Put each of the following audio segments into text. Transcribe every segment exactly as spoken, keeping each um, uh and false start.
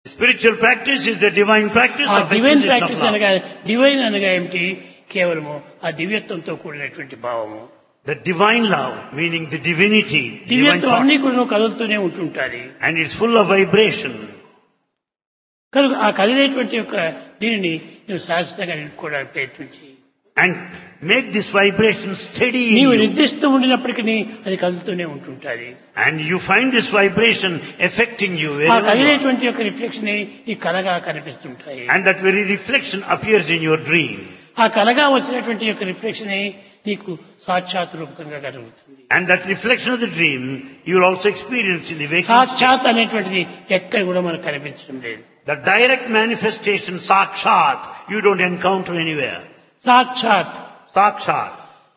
Spiritual practice is the divine practice ఆ of divine acquisition of practice love. అనగా divine అనగా ఏమిటి? కేవలము ఆ దివ్యత్వంతో కూడినటువంటి భావము. The divine love, meaning the divinity, divine దివ్యత్వం thought, అన్ని కూడా కదులుతూనే ఉంటుంటాది. and it's full of vibration. కనుక ఆ కదిలేటువంటి యొక్క దీనిని నువ్వు శాశ్వతంగా నిలుపుకోవడానికి ప్రయత్నించి And make this vibration steady in నీవు you. నిర్దిష్టం ఉండినప్పటికీ అది కదులుతూనే ఉంటుంటాది. And you find this vibration affecting you ఆ wherever you are. కదిలేటువంటి యొక్క రిఫ్లెక్షన్ ఈ కలగా కనిపిస్తుంటాయి. And that very reflection appears in your dream. ఆ కలగా వచ్చినటువంటి యొక్క రిఫ్లెక్షన్ నీకు సాక్షాత్ రూపకంగా కలుగుతుంది. And that reflection of the dream you will also experience in the waking state. సాక్షాత్ అనేటువంటిది ఎక్కడ కూడా మనకు కనిపించడం లేదు. The direct manifestation, sakshat, you don't encounter anywhere. సాక్షాత్ Sakshat.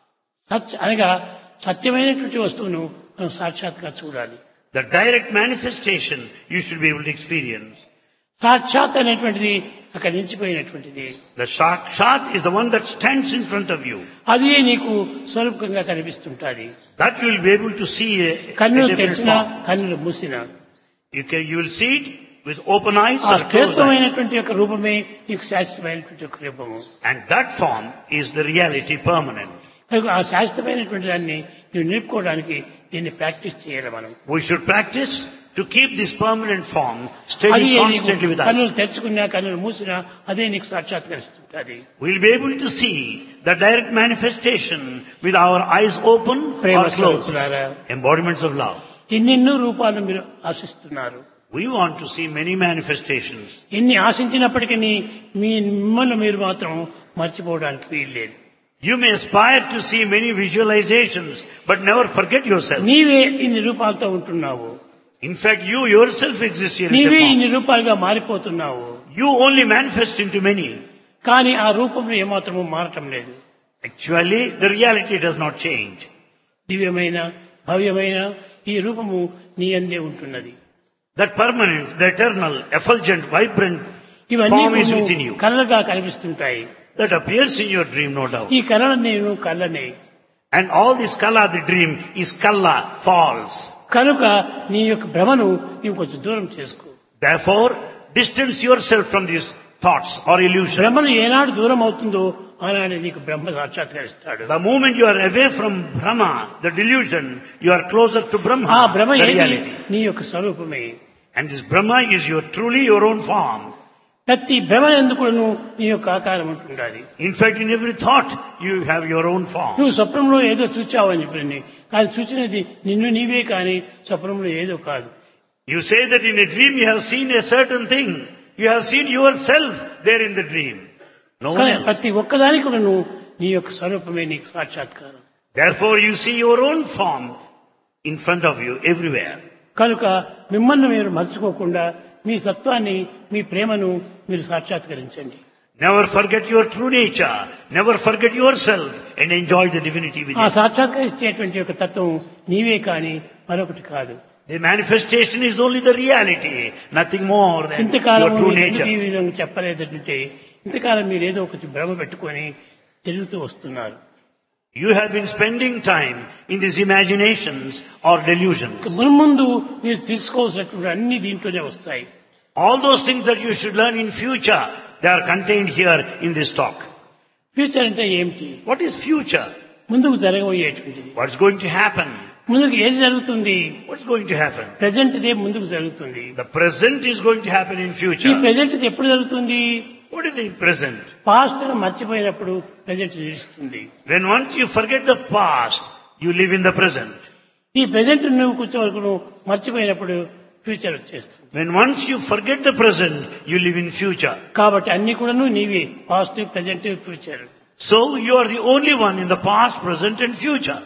సత్ అనగా సత్యమైనటువంటి వస్తువును మనం సాక్షాత్గా చూడాలి. The direct manifestation you should be able to experience. సాక్షాత్ అనేటువంటిది అక్కడ నిలిచిపోయినటువంటిది. The sakshat is the one that stands in front of you. అది నీకు స్వరూపంగా కనిపిస్తుంటాది. That you will be able to see a, a కన్నులు different తెరిచినా form. కన్నులు మూసినా You can, you will see it with open eyes ఆ or closed eyes. శ్రేష్టమైనటువంటి యొక్క రూపమే నీకు శాశ్వతమైనటువంటి యొక్క రూపము. And that form is the reality permanent. కనుక ఆ శాశ్వతమైనటువంటి దాన్ని నువ్వు నిలుపుకోవడానికి దీన్ని ప్రాక్టీస్ చేయాలి మనం. We should practice to keep this permanent form steady అది constantly with us. కన్నులు తెరుచుకున్నా కన్నులు మూసినా అదే నీకు సాక్షాత్కరిస్తుంటది. We'll be able to see the direct manifestation with our eyes open Prema or closed. స్వరూపులారా, Embodiments of love. ఎన్నెన్నో రూపాలను మీరు ఆశిస్తున్నారు. We want to see many manifestations. ఎన్ని ఆశించినప్పటికీ మీ మిమ్మల్ని మీరు మాత్రం మర్చిపోవడానికి వీల్లేదు. You may aspire to see many visualizations, but never forget yourself. నీవే ఇన్ని రూపాలతో ఉంటున్నావు. In fact, you yourself exist here in the నీవే form. ఇన్ని రూపాలుగా మారిపోతున్నావు. You only manifest into many. కానీ ఆ రూపంలో ఏమాత్రము మారటం లేదు. Actually, the reality does not change. దివ్యమైన భవ్యమైన ఈ రూపము నీ అందే ఉంటున్నది. That permanent, the eternal, effulgent, vibrant ఇవన్నీ form is within you. కళలుగా కనిపిస్తుంటాయి. That appears in your dream, no doubt. ఈ కళ నేను కళ్ళనే. And all this kala, the dream, is kala, false. కనుక నీ యొక్క భ్రమను నీవు కొంచెం దూరం చేసుకో. Therefore, distance yourself from these thoughts or illusions. భ్రమను ఏనాడు దూరం అవుతుందో ఆనాడు నీకు బ్రహ్మ సాక్షాత్కరిస్తాడు. The moment you are away from Brahma, the delusion, you are closer to Brahma, ఆ భ్రమ the ఏది? reality. నీ యొక్క స్వరూపమే. And this Brahma is your truly your own form. ప్రతి భ్రమ ఎందుకు నీ యొక్క ఆకారం ఉంటుండాలి. In fact, in every thought, you have your own form. నువ్వు స్వప్నంలో ఏదో చూచావని చెప్పి కానీ చూచినది నిన్ను నీవే కానీ స్వప్నంలో ఏదో కాదు. You say that in a dream you have seen a certain thing. You have seen yourself there in the dream. No one కానీ else. ప్రతి ఒక్కదానికి కూడా నువ్వు నీ యొక్క స్వరూపమే నీకు సాక్షాత్కారం. Therefore, you see your own form in front of you everywhere. కనుక మిమ్మల్ని మీరు మర్చిపోకుండా మీ సత్వాన్ని మీ ప్రేమను మీరు సాక్షాత్కరించండి. Never forget your true nature. Never forget yourself and enjoy the divinity ఆ within. సాక్షాత్కరించేటువంటి యొక్క తత్వం నీవే కానీ మరొకటి కాదు. The manifestation is only the reality, nothing more than ఇంతకాలం your true మీరు ఎందుకు ఈ nature. విధంగా చెప్పలేదంటే ఇంతకాలం మీరు ఏదో ఒకటి భ్రమ పెట్టుకొని తిరుగుతూ వస్తున్నారు. You have been spending time in these imaginations or delusions. మున్ముందు మీరు తీసుకోవాల్సినటువంటి అన్ని దీంట్లోనే వస్తాయి. All those things that you should learn in future, they are contained here in this talk. Future అంటే ఏమిటి? What is future? ముందుకు జరగబోయేటువంటిది. What's going to happen? ముందుకు ఏది జరుగుతుంది? What's going to happen? Present ఇదే ముందుకు జరుగుతుంది. The present is going to happen in ఈ future. ప్రజెంట్ ఇది ఎప్పుడు జరుగుతుంది? What is the present? Past మర్చిపోయినప్పుడు ప్రజెంట్ నిలుస్తుంది. When once you forget the past, you live in the present. ఈ ప్రజెంట్ నువ్వు కూర్చో వరకు నువ్వు మర్చిపోయినప్పుడు ఫ్యూచర్ వచ్చేస్తుంది. When once you forget the present, you live in future. కాబట్టి అన్ని కూడా నీవే, past present future. So you are the only one in the past, present and future.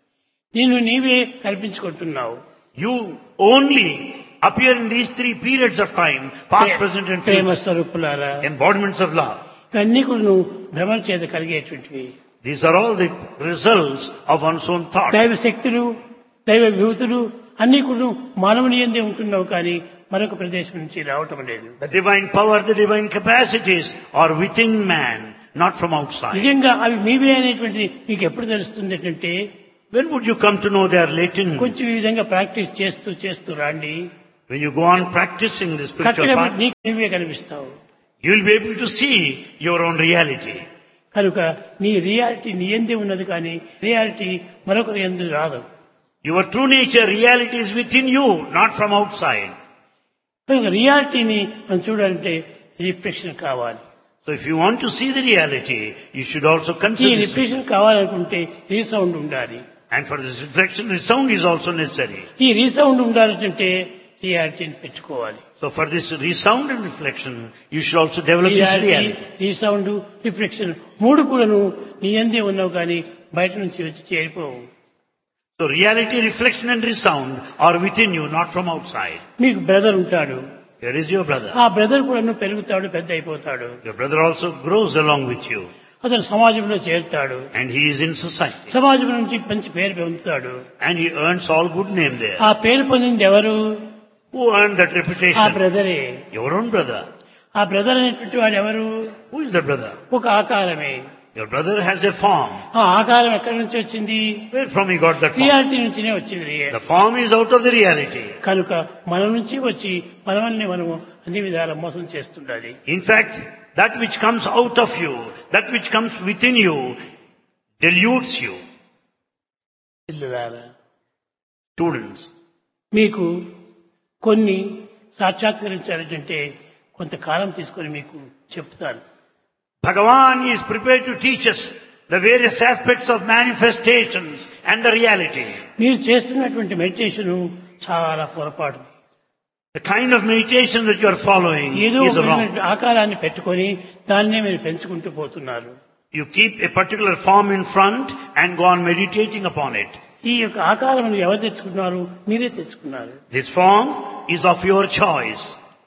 నేను నీవే కల్పించుకుంటున్నావు. You only appear in these three periods of time, past, present and Prema future. స్వరూపులారా, Embodiments of love. ఇవన్నీ కూడా నువ్వు భ్రమల చేత కలిగేటువంటివి. These are all the results of one's own thought. దైవ శక్తులు, దైవ విభూతులు అన్ని కూడా మానవుని యందే ఉంటున్నావు కానీ మరొక ప్రదేశం నుంచి రావటం లేదు. The divine power, the divine capacities are within man, not from outside. నిజంగా అవి మీవే అనేటువంటిది మీకు ఎప్పుడు తెలుస్తుంది అంటే When would you come to know they are latent? కొంచెం ఈ విధంగా ప్రాక్టీస్ చేస్తూ చేస్తూ రండి. When you go on practicing the spiritual కరెక్ట్గా path, నీకు నువ్వే కనిపిస్తావు. you will be able to see your own reality. కనుక నీ రియాలిటీ నీ ఎందే ఉన్నది కానీ రియాలిటీ మరొకరి ఎందు రాదు. Your true nature, reality is within you, not from outside. కనుక రియాలిటీని మనం చూడాలంటే రిఫ్లెక్షన్ కావాలి. So if you want to see the reality, you should also ఈ consider this. రిఫ్లెక్షన్ కావాలనుకుంటే రీసౌండ్ ఉండాలి. And for this reflection, resound is also necessary. ఈ resound ఉండాలంటే రియాలిటీని పెట్టుకోవాలి. So for this resound and reflection, you should also develop this reality reality. Resound reflection మూడు కూడాను నీ ఎందే ఉన్నావు కానీ బయట నుంచి వచ్చి చేరిపోవు. So reality, reflection and resound are within you, not from outside. మీకు బ్రదర్ ఉంటాడు. Here is your brother. ఆ బ్రదర్ కూడా పెరుగుతాడు, పెద్ద అయిపోతాడు. Your brother also grows along with you. అతను సమాజంలో చేరుతాడు. And he is in society. సమాజం నుంచి మంచి పేరు పొందుతాడు. And he earns all good name there. ఆ పేరు పొందింది ఎవరు? Who earned that ఆ reputation? బ్రదరే. Your own brother. ఆ బ్రదర్ అనేటువంటి వాడు ఎవరు? Who is that brother? ఒక ఆకారమే. Your brother has a form. ఆ ఆకారం ఎక్కడి నుంచి వచ్చింది? Where from he got that form? Reality నుంచినే వచ్చింది. The form is out of the reality. కనుక మన నుంచి వచ్చి మనల్ని మనము అన్ని విధాల మోసం చేస్తుండాలి. In fact, that which comes out of you, that which comes within you, deludes you. పిల్లలారా, Students, మీకు కొన్ని సాక్షాత్కరించాలంటే కొంతకాలం తీసుకొని మీకు చెప్తాను. Bhagavan is prepared to teach us the various aspects of manifestations and the reality. మీరు చేస్తున్నటువంటి మెడిటేషన్ చాలా పొరపాటు. The kind of meditation that you are following ఏదో is ఒక wrong. ఆకారాన్ని పెట్టుకొని దాన్నే మీరు పెంచుకుంటూ పోతున్నారు. You keep a particular form in front and go on meditating upon it. ఈ యొక్క ఆకారం ఎవరు తెచ్చుకున్నారు? మీరే తెచ్చుకున్నారు. This form is of your choice.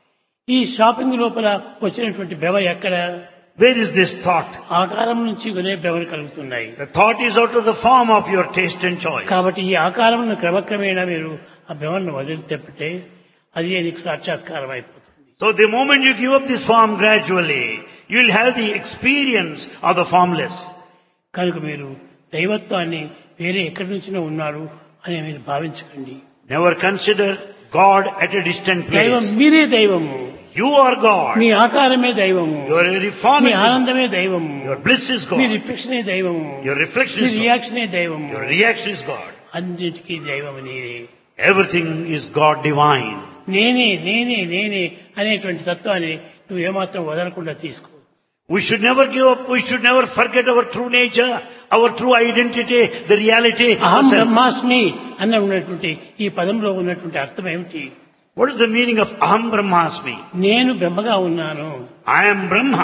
ఈ షాపింగ్ లోపల వచ్చినటువంటి బెవ ఎక్కడ? Where is this thought? ఆకారం నుంచి కొనే బెవలు కలుగుతున్నాయి. The thought is out of the form of your taste and choice. కాబట్టి ఈ ఆకారమును క్రమక్రమేణా మీరు ఆ బెవలను వదిలితే అది నీకు సాక్షాత్కారం అయిపోతుంది. So the moment you give up this form gradually, you will have the experience of the formless. కనుక మీరు దైవత్వాన్ని వేరే ఎక్కడి నుంచినో ఉన్నారు అని మీరు భావించకండి. Never consider God at a distant దైవం place. మీరే దైవము. You are God. మీ ఆకారమే దైవము. Your మీ reform is ఆనందమే దైవము. your bliss is me God. రిఫ్లెక్షనే దైవము. Your reflection me is God. రియాక్షనే దైవము. Your reaction is God. అన్నిటికీ దైవము నేనే. Everything is God divine. నేనే నేనే నేనే అనేటువంటి తత్వాన్ని నువ్వు ఏమాత్రం వదలకుండా తీసుకో. We should never give up. We should never forget our true nature, our true identity, the reality. అహం ourselves. బ్రహ్మాస్మి అన్న ఉన్నటువంటి ఈ పదంలో ఉన్నటువంటి అర్థం ఏమిటి? What is the meaning of Aham Brahmasmi? నేను బ్రహ్మగా ఉన్నాను I am Brahma.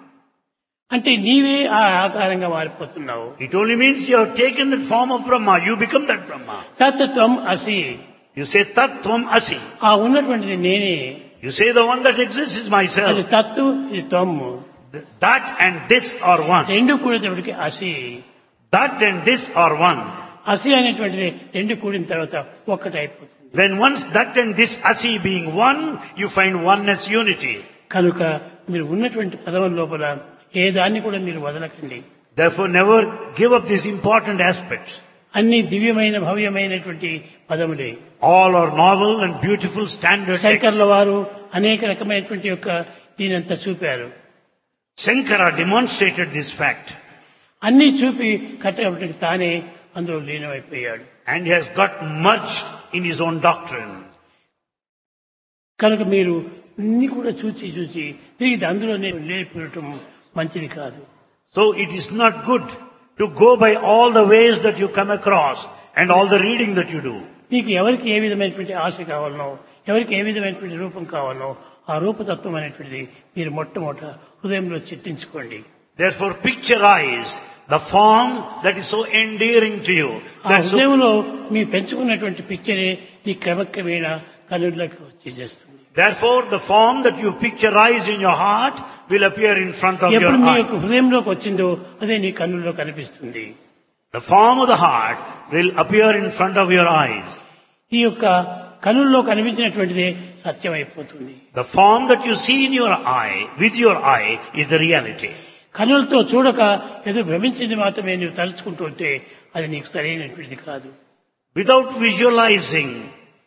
అంటే నీవే ఆ ఆకారంగా మారిపోతున్నావు. It only means you have taken that form of Brahma. You become that Brahma. తత్వం అసి. You say Tat Tvam Asi. ఆ ఉన్నటువంటిది నేనే. You say the one that exists is అది myself. తత్తు ఇది త్వము. That and this are one. రెండు కూడేటప్పటికి అసి. That and this are one. అసి అనేటువంటిది రెండు కూడిన తర్వాత ఒక్కటైపోతుంది. When once that and this Asi being one, you find oneness, unity. కనుక మీరు ఉన్నటువంటి పదం లోపల ఏ దాన్ని కూడా మీరు వదలకండి. Therefore never give up these important aspects. అన్ని దివ్యమైన భవ్యమైనటువంటి పదములే. All are novel and beautiful standard texts. శంకర్ల వారు అనేక రకమైనటువంటి యొక్క దీనంతా చూపారు. Shankara demonstrated this fact. అన్ని చూపి కట్టబట్టి తానే అందులో లీనమైపోయాడు. And he has got merged in his own doctrine. కనుక మీరు అన్ని కూడా చూచి చూచి తిరిగి అందులోనే లేకపోవటం మంచిది కాదు. So it is not good to go by all the ways that you come across and all the reading that you do. మీకు ఎవరికి ఏ విధమైనటువంటి ఆశ కావాలనో, ఎవరికి ఏ విధమైనటువంటి రూపం కావాలనో ఆ రూపతత్వం అనేటువంటిది మీరు మొట్టమొదట హృదయంలో చిత్తించుకోండి. Therefore picturize the form that is so endearing to you. ఆ That's so, హృదయంలో మీ పెంచుకున్నటువంటి పిక్చరే ఈ క్రమక్రమేణ కనులకు వచ్చేస్తుంది. therefore the form that you picturize in your heart will appear in front of your ఎప్పుడు మీ eye. యొక్క హృదయంలోకి వచ్చిందో అదే నీ కన్నుల్లో కనిపిస్తుంది. The form of the heart will appear in front of your eyes. ఈ యొక్క కనుల్లో కనిపించినటువంటిదే సత్యం అయిపోతుంది. The form that you see in your eye, with your eye, is the reality. కనులతో చూడక ఏదో భ్రమించింది మాత్రమే నువ్వు తలుచుకుంటూ ఉంటే అది నీకు సరైనటువంటిది కాదు. Without visualizing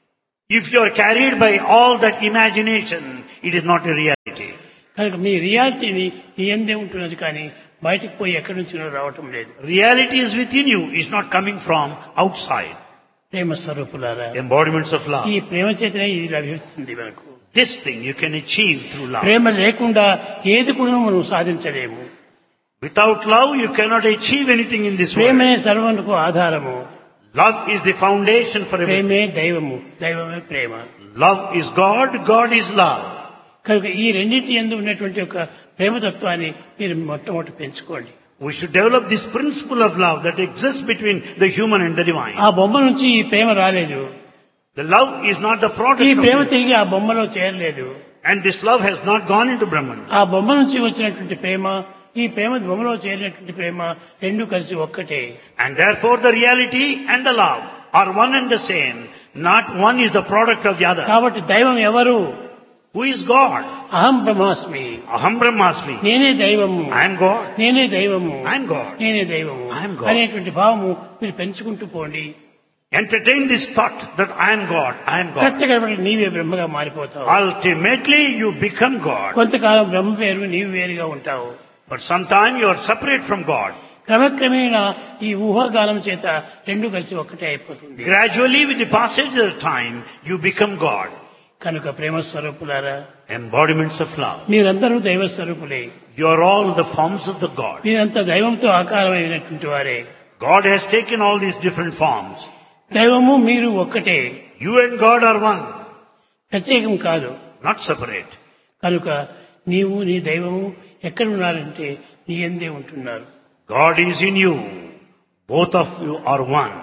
If you are carried by all that imagination, it is not a reality. కనుక మీ రియాలిటీని మీ ఎందే ఉంటున్నది కానీ బయటికి పోయి ఎక్కడి నుంచి రావటం లేదు. Reality is within you, it's not coming from outside. ప్రేమ స్వరూపులారా, Embodiments of love. ఈ ప్రేమ చేతనే ఇది లభిస్తుంది మనకు. This thing you can achieve through love. ప్రేమ లేకుండా ఏది కూడా మనం సాధించలేము. Without love, you cannot achieve anything in this world. ప్రేమే సర్వమునకు ఆధారము. Love is the foundation for everything. ప్రేమే దైవము, దైవమే ప్రేమ. Love is God, God is love. కనుక ఈ రెండింటి యందు ఉన్నటువంటి ఒక ప్రేమతత్వాన్ని మీరు మొట్టమొదటి పెంచుకోండి. We should develop this principle of love that exists between the human and the divine. ఆ బొమ్మ నుంచి ఈ ప్రేమ రాలేదు. The love is not the ఈ product of ప్రేమ it. తిరిగి ఆ బొమ్మలో చేరలేదు. And this love has not gone into Brahman. ఆ బొమ్మ నుంచి వచ్చినటువంటి ప్రేమ, ఈ ప్రేమ బొమ్మలో చేరినటువంటి ప్రేమ రెండు కలిసి ఒక్కటే. And therefore the reality and the love are one and the same. Not one is the product of the other. కాబట్టి దైవం ఎవరు? Who is God? అహం బ్రహ్మాస్మి. Aham Brahmasmi. నేనే దైవము, I am God. నేనే దైవము, I am God. నేనే దైవము I am God. అనేటువంటి భావము మీరు పెంచుకుంటూ పోండి. Entertain this thought that I am God, I am God. కరెక్ట్గా నీవే బ్రహ్మగా మారిపోతావు. Ultimately you become God. కొంతకాలం బ్రహ్మ వేరు, నీవు వేరుగా ఉంటావు. But sometime you are separate from God. క్రమక్రమేణా ఈ ఊహాగానం చేత రెండు కలిసి ఒక్కటే అయిపోతుంది. Gradually with the passage of time you become God. కనుక ప్రేమ స్వరూపులారా, Embodiments of love. మీరందరూ దైవ స్వరూపులే. You are all the forms of the God. మీరంతా దైవంతో ఆకారమైనటువంటి వారే. God has taken all these different forms. దైవము మీరు ఒక్కటే, You and God are one, ప్రత్యేకం కాదు. not separate. కనుక నీవు నీ దైవము ఎక్కడ ఉన్నారంటే నీ యందే ఉంటున్నారు. God is in you. Both of you are one.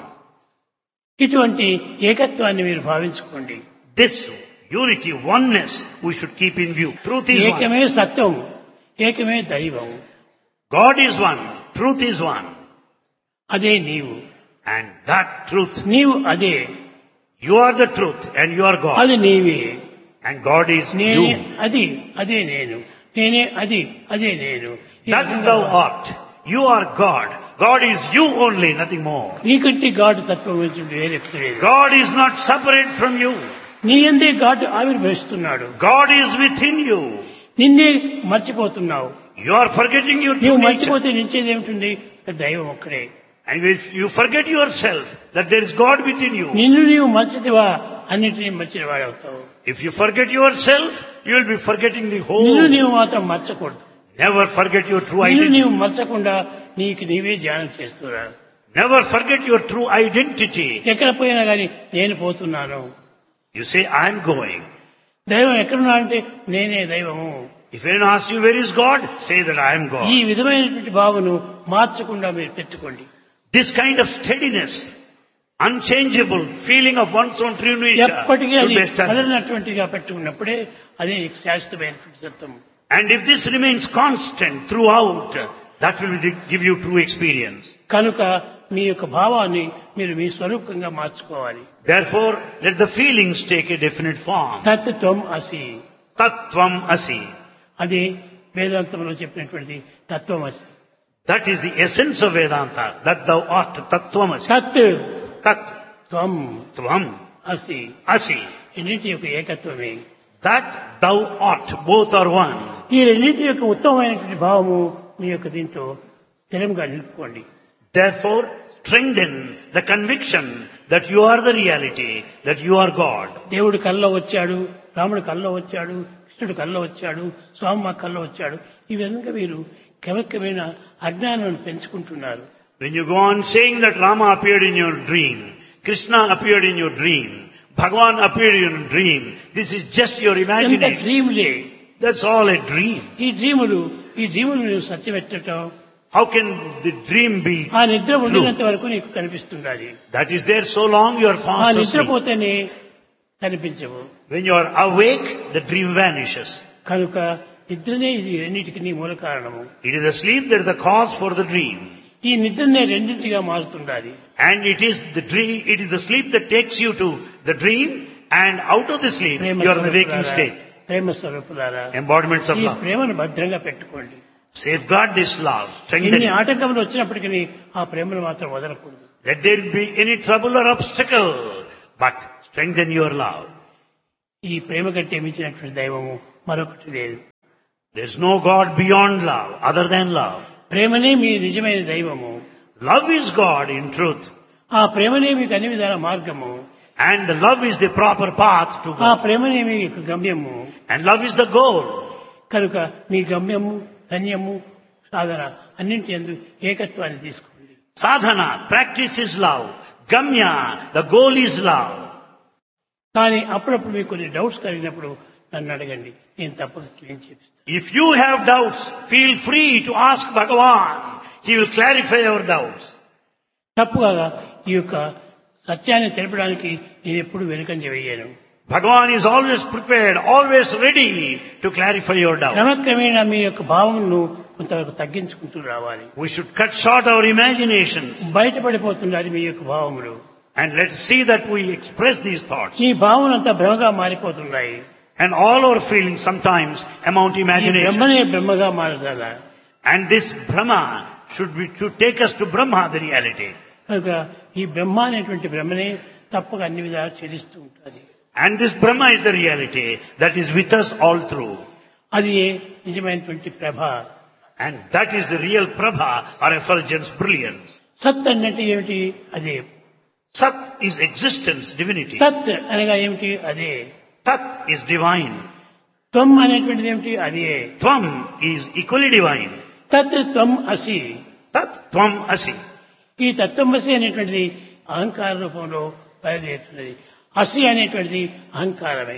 ఇటువంటి ఏకత్వాన్ని మీరు భావించుకోండి. This unity, oneness, we should keep in view. Truth is one. ఏకమే సత్యం, ఏకమే దైవం. God is one. Truth is one. అదే నీవు, And that truth, నీవు అదే, you are the truth and you are God. అది నీవే. And God is నేనే you. అది, అదే నేను, నేనే అది, అదే నేను. ఈ That విధంగా thou art. You are God. God is you only, nothing more. నీకంటే గాడు తత్వం గురించి వేరెక్కడ లేదు. God is not separate from you. నీ యందే గాడు ఆవిర్భవిస్తున్నాడు. God is within you. నిన్నే మర్చిపోతున్నావు. You are forgetting your నీవు true nature. మర్చిపోతే నిలిచేది ఏమిటి? దైవం ఒక్కడే. And if you forget yourself that there is God within you. నిన్ను నీవు మర్చితివా అన్నిటినీ మర్చిన వాడవుతావు. If you forget yourself, you will be forgetting the నిన్ను whole. నీవు మాత్రం మర్చకూడదు. Never forget your true నిన్ను identity. నీవు మర్చకుండా నీకు నీవే ధ్యానం చేస్తున్నా. Never forget your true identity. ఎక్కడ పోయినా కానీ నేను పోతున్నాను. You say, I am going. దైవం ఎక్కడున్నా అంటే నేనే దైవము. If anyone asks you where is God, say that I am ఈ God. విధమైనటువంటి భావను మార్చకుండా మీరు పెట్టుకోండి. This kind of steadiness, unchangeable feeling of one's own true nature ఎప్పటికీ should అది be established. కదలినటువంటిగా పెట్టుకున్నప్పుడే అదే శాశ్వతమైనటువంటి సత్యం. And if this remains constant throughout, that will give you true experience. కనుక మీ యొక్క భావాన్ని మీరు మీ స్వరూపంగా మార్చుకోవాలి. Therefore, let the feelings take a definite form. తత్వం అసి, Tattvam asi. అది వేదాంతంలో చెప్పినటువంటి తత్వం అసి. That is the essence of Vedanta, that thou art tattvam asi. తత్ Tat త్వం tvam అసి, asi. రెండింటి యొక్క ఏకత్వమే. That thou art, both are one. ఈ రెండింటి యొక్క ఉత్తమమైనటువంటి భావము మీ యొక్క దీంతో స్థిరంగా నిలుపుకోండి. Therefore, strengthen the conviction that you are the reality, that you are God. దేవుడు కల్లో వచ్చాడు, రాముడు కల్లో వచ్చాడు, కృష్ణుడు కల్లో వచ్చాడు, స్వామి కల్లో వచ్చాడు. ఈ విధంగా మీరు క్రమక్రమేణ అజ్ఞానాన్ని పెంచుకుంటున్నారు. When you go on saying that Rama appeared in your dream, Krishna appeared in your dream, Bhagavan appeared in your dream, this is just your ఎంత imagination. డ్రీములే. That's all a dream. ఈ డ్రీములు ఈ డ్రీములు నువ్వు సత్యపెట్టడం, How can the dream be ఆ నిద్ర true? ఉండినంత వరకు నీకు కనిపిస్తుండాలి. That is there so long you are ఆ fast asleep. నిద్రపోతేనే కనిపించవు. When you are awake, the dream vanishes. కనుక నిద్రనే ఇది రెండింటికి నీ మూల కారణము. It is the sleep that is the cause for the dream. ఈ నిద్రనే రెండింటిగా మారుతుండాలి. And it is the dream, it is the sleep that takes you to the dream, and out of the sleep, Prema you are in the waking స్వరూపులారా, state. ప్రేమ స్వరూపులారా, Embodiments of ఈ love. ప్రేమను భద్రంగా పెట్టుకోండి. Safeguard this love. Strengthen ఎన్ని it. ఆటంకములు వచ్చినప్పటికీ ఆ ప్రేమను మాత్రం వదలకూడదు. Let there be any trouble or obstacle, but Strengthen your love. ఈ ప్రేమ కంటే మించినటువంటి దైవము మరొకటి లేదు. There is no God beyond love, other than love. ప్రేమనే మీ నిజమైన దైవము. Love is God in truth. ఆ ప్రేమనే మీకు అన్ని విధాల మార్గము. And the love is the proper path to ఆ God. ప్రేమనే మీకు గమ్యము. And love is the goal. కనుక మీ గమ్యము, ధన్యము, సాధన అన్నింటి యందు ఏకత్వాన్ని తీసుకోండి. Sadhana, practice is love. Gamya, the goal is love. కానీ అప్పుడప్పుడు మీకు కొన్ని డౌట్స్ కలిగినప్పుడు నన్ను అడగండి, నేను తప్పక క్లీన్ చేపిస్తాను. If you have doubts, feel free to ask Bhagavan. He will clarify your doubts. తప్పుగా ఈ యొక్క సత్యాన్ని తెలపడానికి నేను ఎప్పుడు వెనుకంజ వేయను. Bhagavan is always prepared, always ready to clarify your doubts. క్రమక్రమేణా మీ యొక్క భావమును కొంతవరకు తగ్గించుకుంటూ రావాలి. We should cut short our imaginations. బయటపడిపోతున్నది మీ యొక్క భావములు. And let's see that we express these thoughts. ఈ భావనంతా భ్రమగా మారిపోతున్నాయి. And all our feelings sometimes amount ఈ imagination. బ్రహ్మనే బ్రహ్మగా మారజాల. And this Brahma should be, should take us to Brahma, the reality. కనుక ఈ బ్రహ్మ అనేటువంటి బ్రహ్మనే తప్పక అన్ని విధాలు చెల్లిస్తూ ఉంటుంది. And this Brahma is the reality that is with us all through. అది నిజమైనటువంటి ప్రభ. And that is the real Prabha or effulgence, brilliance. సత్ అన్నట్టు ఏమిటి? అదే. Sat is existence, divinity. తత్ అనగా ఏమిటి? అదే. Tat is divine. త్వం అనేటువంటిది ఏమిటి? అదే. Tvam is equally divine. తత్ త్వం అసి. Tat Tvam Asi. ఈ తత్వమసి అనేటువంటిది అహంకార రూపంలో బయలుదేరుతున్నది. అసి అనేటువంటిది అహంకారమే.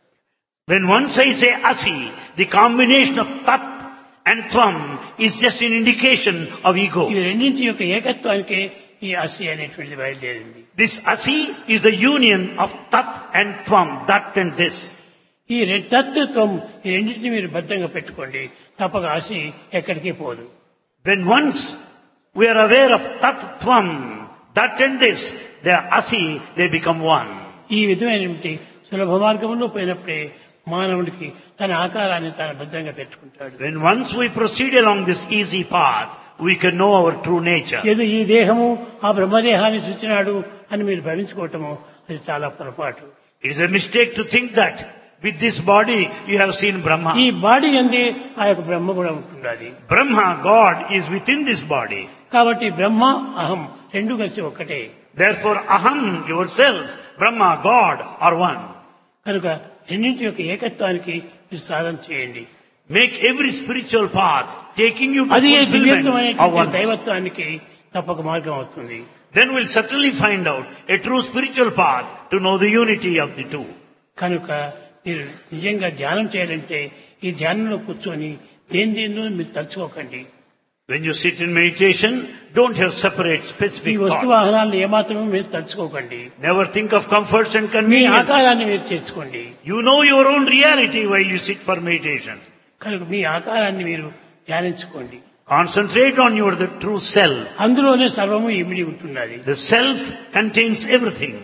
When once I say Asi, the combination of Tat and Tvam is just an indication of ego. ఈ రెండింటి యొక్క ఏకత్వానికే ఈ అసి అనేటువంటిది బయలుదేరింది. This Asi is the union of Tat and Tvam, that and this. ఈ రె- తత్ త్వం ఈ రెండింటిని మీరు బద్ధంగా పెట్టుకోండి, తప్పక అసి ఎక్కడికి పోదు. When once we are aware of Tat Tvam, that and this, they are Asi, they become one. ఈ విధమైనటువంటి సులభ మార్గంలో పోయినప్పుడే మానవుడికి తన ఆకారాన్ని తాను బద్ధంగా పెట్టుకుంటాడు. When once we proceed along this easy path, we can know our true nature. ఏదో ఈ దేహము ఆ బ్రహ్మదేహాన్ని సూచినాడు అని మీరు భావించుకోవటము అది చాలా పొరపాటు. It is a mistake to think that with this body you have seen Brahma. ఈ బాడీ అందే ఆ యొక్క బ్రహ్మ కూడా ఉంటున్నది. Brahma, God, is within this body. కాబట్టి బ్రహ్మ అహం రెండు కలిసి ఒక్కటే. Therefore, Aham, yourself, Brahma, God are one. కనుక రెండింటి యొక్క ఏకత్వానికి మీరు సాధన చేయండి. Make every spiritual path taking you to అది fulfillment దివ్యత్వం of అనేటువంటి oneness. దైవత్వానికి తప్పక మార్గం అవుతుంది. Then we'll certainly find out a true spiritual path to know the unity of the two. కనుక మీరు నిజంగా ధ్యానం చేయాలంటే ఈ ధ్యానంలో కూర్చొని దేని దేనిలో మీరు తలుచుకోకండి. When you sit in meditation, don't have separate ఈ specific వస్తు thoughts. వాహనాలను ఏమాత్రమూ మీరు తలుచుకోకండి. Never think of comforts and me convenience. ఆకారాన్ని మీరు చేసుకోండి. You know your own reality while you sit for meditation. కనుక మీ ఆకారాన్ని మీరు ధ్యానించుకోండి. Concentrate on your the true self. అందులోనే సర్వము ఇమిడి ఉంటున్నది. The self contains everything.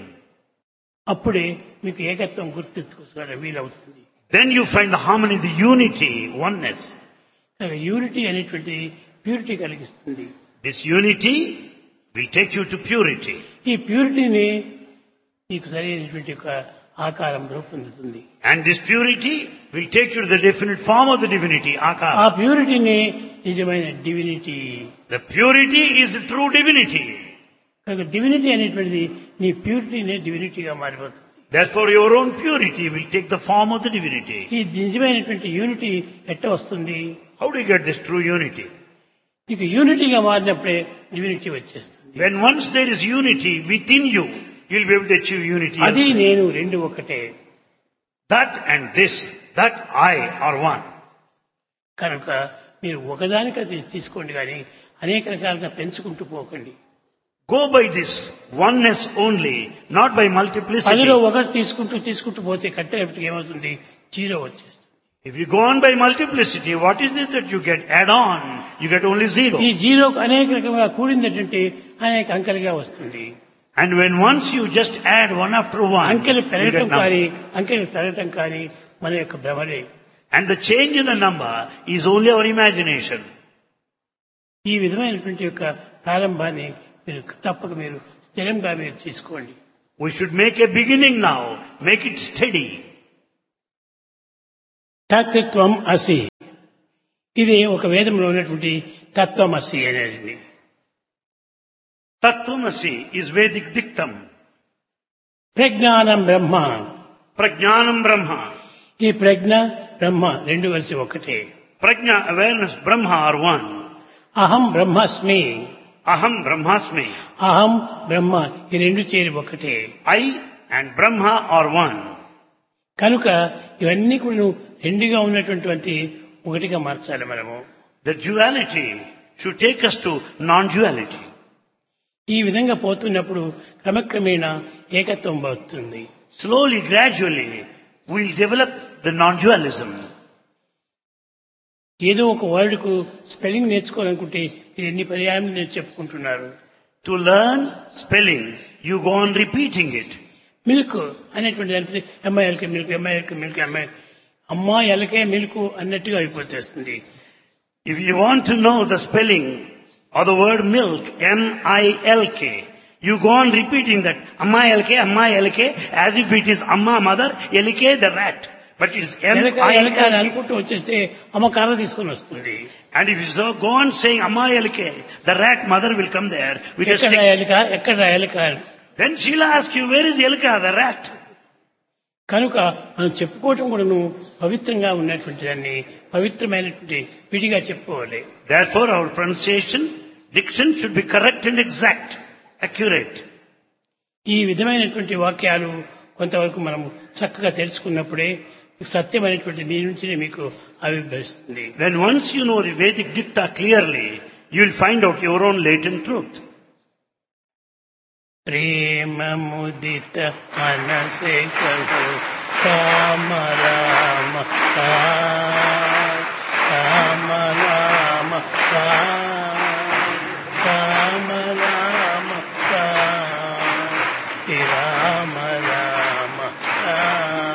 అప్పుడే మీకు ఏకత్వం గుర్తెత్తుకోవడం వీలవుతుంది. Then you find the harmony, the unity, oneness. కనుక యూనిటీ అనేటువంటి ప్యూరిటీ కలిగిస్తుంది. This unity will take you to purity. ఈ ప్యూరిటీని మీకు సరైనటువంటి ఒక ఆకారం రూపొందుతుంది. And this purity will take you to the definite form of the divinity, ఆ Akara. ప్యూరిటీని నిజమైన divinity. The purity is the true divinity. కనుక డివినిటీ అనేటువంటిది నీ ప్యూరిటీనే డివినిటీగా మారిపోతుంది. Therefore your own purity will take the form of the divinity. ఈ నిజమైనటువంటి unity ఎట్ట వస్తుంది? How do you get this true unity? నీకు యూనిటీగా మారినప్పుడే డివినిటీ వచ్చేస్తుంది. When once there is unity within you, you will be able to achieve unity. అది elsewhere. నేను రెండు ఒకటే. That and this, that I are one. కనుక మీరు ఒకదానికది తీసుకోండి కానీ అనేక రకాలుగా పెంచుకుంటూ పోకండి. Go by this oneness only, not by multiplicity. పదిలో ఒకటి తీసుకుంటూ తీసుకుంటూ పోతే కట్టేపటికి ఏమవుతుంది? జీరో వచ్చేస్తుంది. If you go on by multiplicity, what is it that you get? Add on, you get only zero. ఈ జీరోకు అనేక రకంగా కూడిందంటే అనేక అంకెలుగా వస్తుంది. And when once you just add one after one, అంకెలు you పెరగటం get number. కానీ అంకెలు పెరగటం కానీ మన యొక్క భ్రమలే. And the change in the number is only our imagination. ఈ విధమైనటువంటి యొక్క ప్రారంభాన్ని మీరు తప్పక మీరు స్థిరంగా మీరు తీసుకోండి. We should make a beginning now. Make it steady. తత్వం అసి, ఇది ఒక వేదంలో ఉన్నటువంటి తత్వం అసి అనేది. Tattvamasi is Vedic dictum. ప్రజ్ఞానం బ్రహ్మ, Prajnanam Brahma. ఈ ప్రజ్ఞ బ్రహ్మ రెండు కలిసి ఒకటే. Prajna, awareness, Brahma are one. అహం బ్రహ్మాస్మి, Aham Brahmasmi. అహం బ్రహ్మ ఈ రెండు చేరి ఒకటే. I and Brahma are one. కనుక ఇవన్నీ కూడా రెండుగా ఉన్నటువంటి ఒకటిగా మార్చాలి మనము. The duality should take us to non-duality. ఈ విధంగా పోతున్నప్పుడు క్రమక్రమేణా ఏకత్వం అవుతుంది. Slowly, gradually, we'll develop the non-dualism. ఏదో ఒక వర్డ్ కు స్పెల్లింగ్ నేర్చుకోవాలనుకుంటే ఇది ఎన్ని పర్యాయం నేను చెప్పుకుంటున్నారు. To learn spelling, you go on repeating it. Milk అనేటువంటి దానికి అమ్మాయిలకి మిల్క్, అమ్మాయిలకి మిల్క్, అమ్మాయి అమ్మాయిలకే మిల్క్ అన్నట్టుగా అయిపోతుంది. If you want to know the spelling of the word milk, M I L K, you go on repeating that Amma L K, Amma L K, as if it is Amma mother, L K the rat. But it is M I L K. అనుకుంటూ వచ్చేస్తే అమ్మ కర్ర తీసుకొని వస్తుంది. And if you so go on saying Amma L K, the rat mother will come there with a ఎక్కడ stick. ఎలక ఎక్కడ ఎలక. Then she'll ask you, where is Elka, the rat? కనుక మనం చెప్పుకోవటం కూడాను పవిత్రంగా ఉన్నటువంటి దాన్ని పవిత్రమైనటువంటి విడిగా చెప్పుకోవాలి. Therefore our pronunciation, diction should be correct and exact, accurate. ఈ విధమైనటువంటి వాక్యాలు కొంతవరకు మనం చక్కగా తెలుసుకున్నప్పుడే సత్యమైనటువంటి మీ నుంచి మీకు ఆవిర్భవిస్తుంది. When once you know the Vedic dicta clearly, you will find out your own latent truth. ప్రేమ ముదిత మనసే కహో రామ రామ రామ రామ రామ రామ రామ రామ రామ